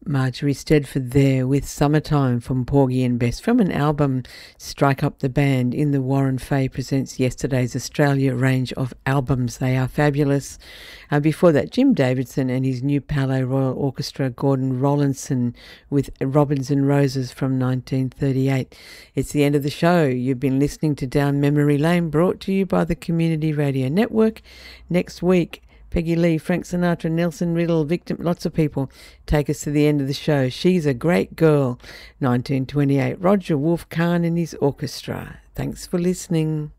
Marjorie Stedford there with Summertime from Porgy and Bess from an album Strike Up the Band in the Warren Fay Presents Yesterday's Australia range of albums. They are fabulous. Before that, Jim Davidson and his new Palais Royal Orchestra, Gordon Rollinson with Robins and Roses from 1938. It's the end of the show. You've been listening to Down Memory Lane, brought to you by the Community Radio Network. Next week, Peggy Lee, Frank Sinatra, Nelson Riddle, Victim, lots of people take us to the end of the show. She's a Great Girl, 1928. Roger Wolf Kahn and his orchestra. Thanks for listening.